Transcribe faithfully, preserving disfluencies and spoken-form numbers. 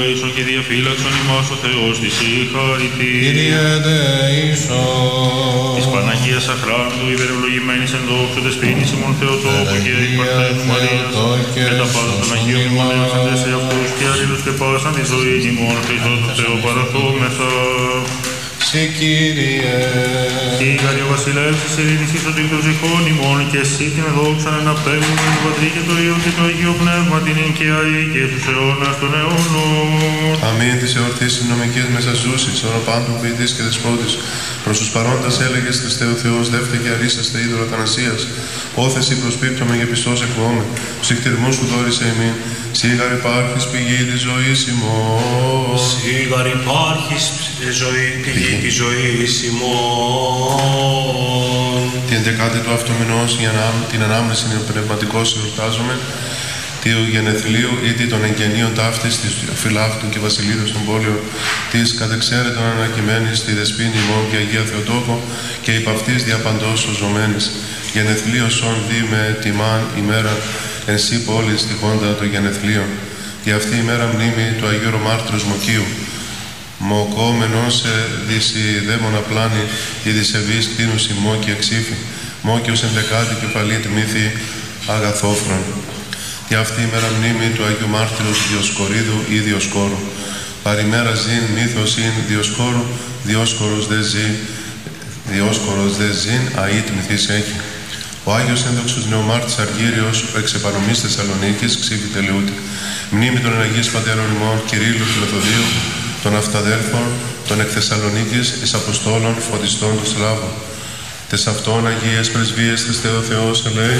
Ίσον και διαφύλαξον ημάς ο Θεός της η χαρητή. Κύριε δεήσον. Της Παναγίας Αχράντου υπερευλογημένης εν δόξου δεσποίνης ημών Θεοτόκου και η Παρθένου Μαρίας και τα πάντα των Αγίων ημών έως σε αυτούς και αλλήλους και πάσαν τη ζωή ημών Χριστός του Θεού παραθόμεθα. Συ Κύριε. Ήγαρη ο βασιλεύς της ειρήνης εις ο τύχος ζυχών ημών και εσύ την δόξαν εναπέμβουμε του Πατρί και το Υιό και το Αγίο Πνεύμα την εικαιαή και στους αιώνας των αιώνων. Αμήν της εορτής συνομικής μέσα ζούσης, οροπάντου ποιητής και δεσπότης. Προς τους παρόντας έλεγες Χριστέ ο Θεός, δεύτε και αρίσαστε είδωλο Αθανασίας. Όθεση προσπίπτωμε και πιστός εκβόμε. Ψυχτηρμούς σου δόρισε εμήν. Σίγαρ υπάρχεις πηγή της ζωής ημών. Σίγαρ υπάρχεις πηγή της ζωής ημών. Την δεκάτη του αυτομηνός για να, την ανάμνηση πνευματικώς εορτάζουμε. Του γενεθλίου ήδη των εγγενείων ταύτης της Φιλάκτου και Βασιλείδος των πόλεων της κατεξαίρετον ανακειμένης στη δεσπίνη ημών και Αγία Θεοτόκο και υπ' αυτής διαπαντός σωζωμένης. Γενεθλίος όν δι με τιμάν ημέρα εν σύ πόλης τυχόντα των γενεθλίων. Για αυτή η μέρα μνήμη του Αγίου Ρομάρτυρος Μοκίου. Μοκόμενος σε δυσιδαίμονα πλάνη η δυσεβής κτίνους ημώ και εξήφη. Μόκιος εν δεκάτη κεφαλή τμήθη αγαθόφρον. Για αυτή η μέρα μνήμη του Αγίου Μάρτυρος Διοσκορίδου ή Διοσκόρου. Παρημέρα ζήν μύθος ειν Διοσκόρου, Διόσκορος δε ζει, Διόσκορος δε ζήν, αή τμηθής έχει. Ο Άγιος Ένδοξος Νεομάρτης Αργύριος, ο εξεπανομής Θεσσαλονίκης, ξύφη τελειούτη. Μνήμη των Εναγίης Πατέρων ημών Κυρίλλου και Μεθοδίου, των Αυταδέλφων, των εκ Θεσσαλονίκης, εις Αποστόλων, φωτιστών του Σλάβου. Τες αυτών Αγίες Πρεσβείες Χριστέ ο Θεός ελέη.